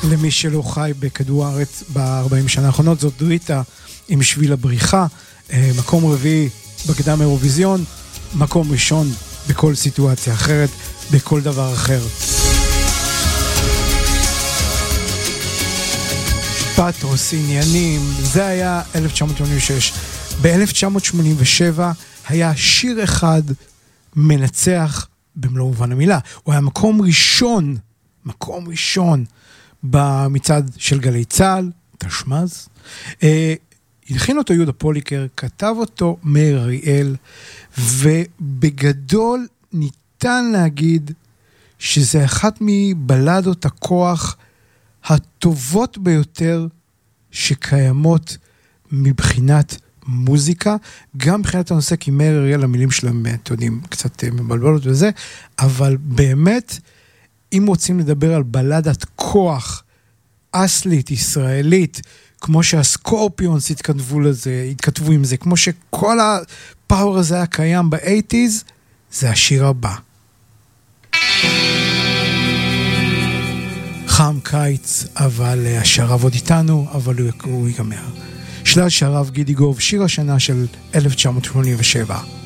למי שלא חי בכדור הארץ ב-40 שנה האחרונות, זאת דריטה עם שביל הבריחה, מקום רביעי בקדם אירוויזיון, מקום ראשון בכל סיטואציה אחרת, בכל דבר אחר. פטרוס, עניינים, זה היה 1986. ב-1987 היה שיר אחד מנצח במלוא מובן המילה. הוא היה מקום ראשון במצעד של גלי צהל, תשמז. הלחין אותו יהודה פוליקר, כתב אותו מאיר אריאל, ובגדול ניתן להגיד שזה אחת מבלדות הכוח הטובות ביותר שקיימות מבחינת מוזיקה, גם מבחינת הנושא, כי מאיר אריאל, המילים שלהם, אתם יודעים, קצת מבלבלות וזה, אבל באמת, אם רוצים לדבר על בלדת כוח אסלית, ישראלית, כמו שהסקורפיונס התכתבו עם זה, כמו שכל הפאור הזה היה קיים ב-80s, זה השיר הבא. חם קיץ, אבל השרב עוד איתנו, אבל הוא ייגמר. שלל שרב גידי גוב, שיר השנה של 1987.